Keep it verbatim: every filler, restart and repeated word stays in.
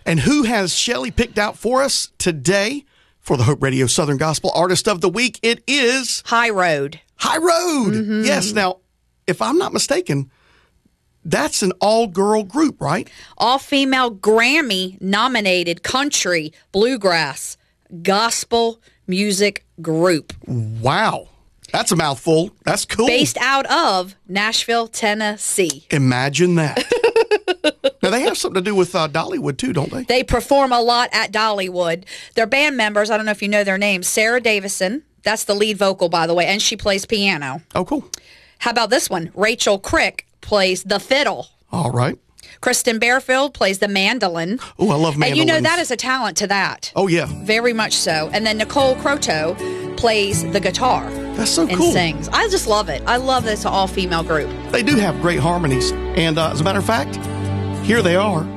And who has Shelley picked out for us today for the Hope Radio Southern Gospel Artist of the Week? It is High Road. High Road. Mm-hmm. Yes. Now, if I'm not mistaken, that's an all-girl group, right? All-female Grammy-nominated country, bluegrass, gospel music group. Wow. That's a mouthful. That's cool. Based out of Nashville, Tennessee. Imagine that. Now, they have something to do with uh, Dollywood, too, don't they? They perform a lot at Dollywood. Their band members, I don't know if you know their names, Sarah Davison. That's the lead vocal, by the way, and she plays piano. Oh, cool. How about this one? Rachel Crick plays the fiddle. All right. Kristen Bearfield plays the mandolin. Oh, I love mandolins. And you know that is a talent to that. Oh, yeah. Very much so. And then Nicole Croteau plays the guitar. That's so and cool. And sings. I just love it. I love this all-female group. They do have great harmonies. And uh, as a matter of fact, here they are.